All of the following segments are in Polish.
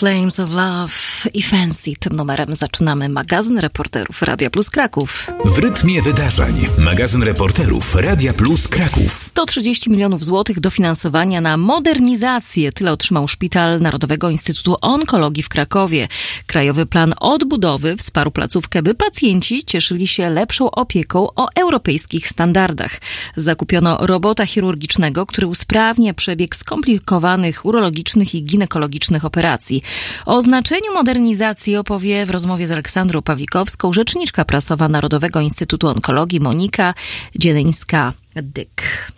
Flames of Love i Fancy. Tym numerem zaczynamy magazyn reporterów Radia Plus Kraków. W rytmie wydarzeń. Magazyn reporterów Radia Plus Kraków. 130 milionów złotych dofinansowania na modernizację. Tyle otrzymał Szpital Narodowego Instytutu Onkologii w Krakowie. Krajowy Plan Odbudowy wsparł placówkę, by pacjenci cieszyli się lepszą opieką o europejskich standardach. Zakupiono robota chirurgicznego, który usprawnia przebieg skomplikowanych urologicznych i ginekologicznych operacji. O znaczeniu modernizacji opowie w rozmowie z Aleksandrą Pawlikowską rzeczniczka prasowa Narodowego Instytutu Onkologii Monika Dzieleńska-Dyk.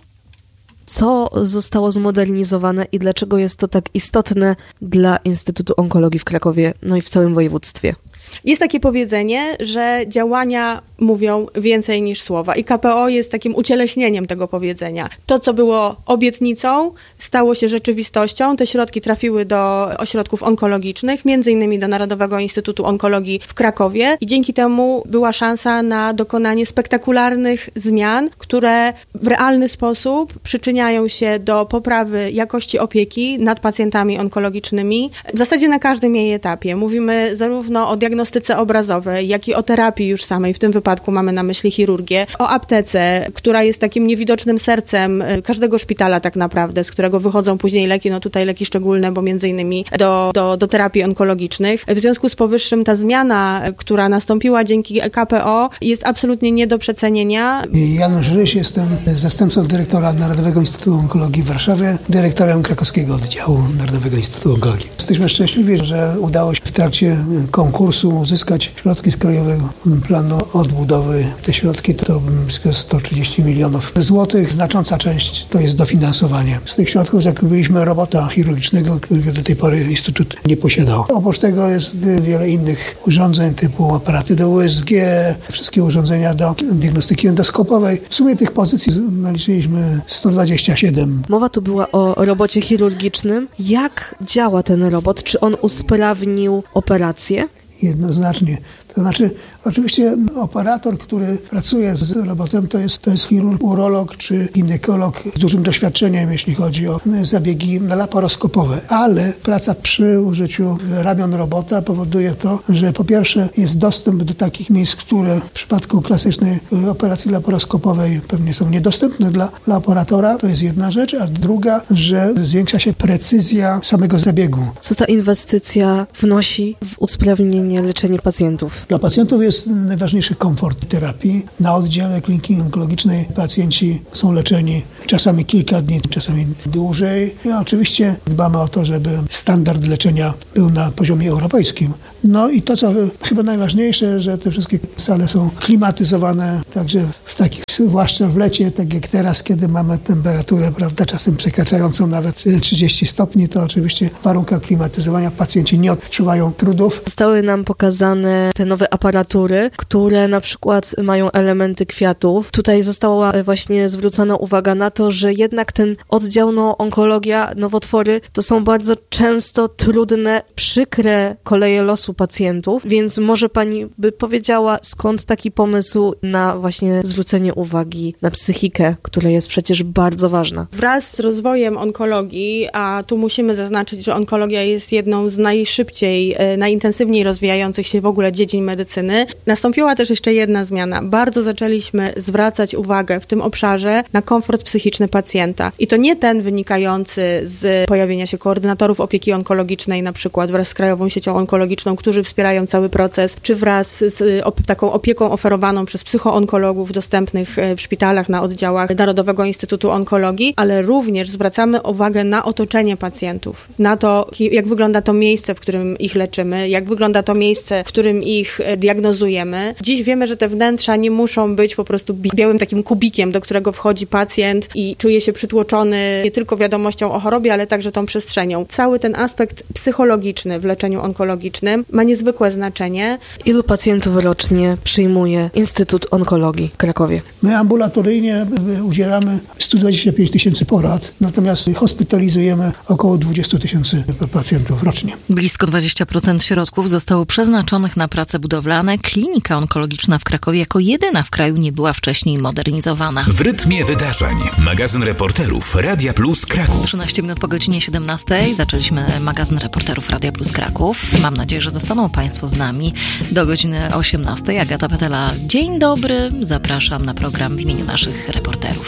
Co zostało zmodernizowane i dlaczego jest to tak istotne dla Instytutu Onkologii w Krakowie, no i w całym województwie? Jest takie powiedzenie, że działania mówią więcej niż słowa i KPO jest takim ucieleśnieniem tego powiedzenia. To, co było obietnicą, stało się rzeczywistością. Te środki trafiły do ośrodków onkologicznych, między innymi do Narodowego Instytutu Onkologii w Krakowie i dzięki temu była szansa na dokonanie spektakularnych zmian, które w realny sposób przyczyniają się do poprawy jakości opieki nad pacjentami onkologicznymi. W zasadzie na każdym jej etapie. Mówimy zarówno o diagnostyce obrazowej, jak i o terapii już samej, w tym wypadku mamy na myśli chirurgię, o aptece, która jest takim niewidocznym sercem każdego szpitala tak naprawdę, z którego wychodzą później leki, no tutaj leki szczególne, bo między innymi do terapii onkologicznych. W związku z powyższym ta zmiana, która nastąpiła dzięki KPO, jest absolutnie nie do przecenienia. Janusz Ryś, jestem zastępcą dyrektora Narodowego Instytutu Onkologii w Warszawie, dyrektorem krakowskiego oddziału Narodowego Instytutu Onkologii. Jesteśmy szczęśliwi, że udało się w trakcie konkursu uzyskać środki z Krajowego Planu Odbudowy. Te środki to blisko 130 milionów złotych. Znacząca część to jest dofinansowanie. Z tych środków zakupiliśmy robota chirurgicznego, którego do tej pory Instytut nie posiadał. Oprócz tego jest wiele innych urządzeń typu aparaty do USG, wszystkie urządzenia do diagnostyki endoskopowej. W sumie tych pozycji naliczyliśmy 127. Mowa tu była o robocie chirurgicznym. Jak działa ten robot? Czy on usprawnił operację? Jednoznacznie. To znaczy, oczywiście operator, który pracuje z robotem, to jest chirurg, urolog czy ginekolog z dużym doświadczeniem, jeśli chodzi o zabiegi laparoskopowe. Ale praca przy użyciu ramion robota powoduje to, że po pierwsze jest dostęp do takich miejsc, które w przypadku klasycznej operacji laparoskopowej pewnie są niedostępne dla operatora. To jest jedna rzecz. A druga, że zwiększa się precyzja samego zabiegu. Co ta inwestycja wnosi w usprawnienie leczenia pacjentów? Dla pacjentów jest najważniejszy komfort terapii. Na oddziale kliniki onkologicznej pacjenci są leczeni czasami kilka dni, czasami dłużej. I oczywiście dbamy o to, żeby standard leczenia był na poziomie europejskim. No i to, co chyba najważniejsze, że te wszystkie sale są klimatyzowane, także w takich, zwłaszcza w lecie, tak jak teraz, kiedy mamy temperaturę, prawda, czasem przekraczającą nawet 30 stopni, to oczywiście w warunkach klimatyzowania pacjenci nie odczuwają trudów. Zostały nam pokazane te nowe aparatury, które na przykład mają elementy kwiatów. Tutaj została właśnie zwrócona uwaga na to, że jednak ten oddział onkologia, nowotwory to są bardzo często trudne, przykre koleje losu pacjentów, więc może pani by powiedziała, skąd taki pomysł na właśnie zwrócenie uwagi na psychikę, która jest przecież bardzo ważna. Wraz z rozwojem onkologii, a tu musimy zaznaczyć, że onkologia jest jedną z najszybciej, najintensywniej rozwijających się w ogóle dziedzin medycyny, nastąpiła też jeszcze jedna zmiana. Bardzo zaczęliśmy zwracać uwagę w tym obszarze na komfort psychiczny pacjenta. I to nie ten wynikający z pojawienia się koordynatorów opieki onkologicznej, na przykład wraz z Krajową Siecią Onkologiczną, którzy wspierają cały proces, czy wraz z taką opieką oferowaną przez psychoonkologów dostępnych w szpitalach, na oddziałach Narodowego Instytutu Onkologii, ale również zwracamy uwagę na otoczenie pacjentów, na to, jak wygląda to miejsce, w którym ich leczymy, jak wygląda to miejsce, w którym ich diagnozujemy. Dziś wiemy, że te wnętrza nie muszą być po prostu białym takim kubikiem, do którego wchodzi pacjent i czuje się przytłoczony nie tylko wiadomością o chorobie, ale także tą przestrzenią. Cały ten aspekt psychologiczny w leczeniu onkologicznym ma niezwykłe znaczenie. Ilu pacjentów rocznie przyjmuje Instytut Onkologii w Krakowie? My ambulatoryjnie udzielamy 125 tysięcy porad, natomiast hospitalizujemy około 20 tysięcy pacjentów rocznie. Blisko 20% środków zostało przeznaczonych na prace budowlane. Klinika onkologiczna w Krakowie jako jedyna w kraju nie była wcześniej modernizowana. W rytmie wydarzeń. Magazyn reporterów Radia Plus Kraków. 13 minut po godzinie 17 zaczęliśmy magazyn reporterów Radia Plus Kraków. Mam nadzieję, że zostaną Państwo z nami do godziny 18. Agata Petela, dzień dobry. Zapraszam na program w imieniu naszych reporterów.